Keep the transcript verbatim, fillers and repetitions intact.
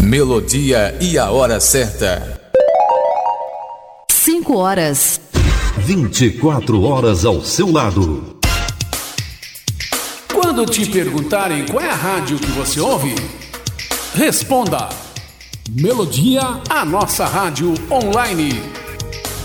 Melodia e a hora certa. cinco horas. vinte e quatro horas ao seu lado. Quando te perguntarem qual é a rádio que você ouve, responda: Melodia, a nossa rádio online.